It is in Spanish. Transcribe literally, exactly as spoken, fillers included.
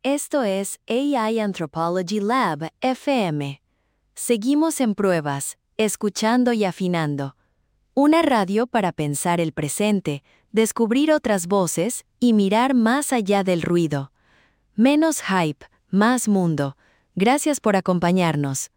Esto es A I Anthropology Lab F M. Seguimos en pruebas, escuchando y afinando. Una radio para pensar el presente, descubrir otras voces y mirar más allá del ruido. Menos hype, más mundo. Gracias por acompañarnos.